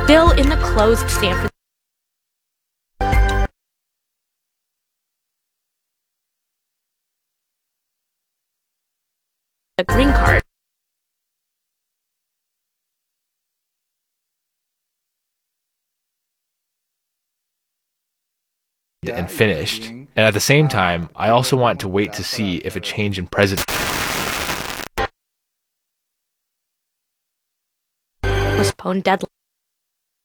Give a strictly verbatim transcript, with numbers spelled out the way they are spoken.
Still in the closed San Francisco green card. And finished. And at the same time, I also want to wait to see if a change in president Postponed deadline.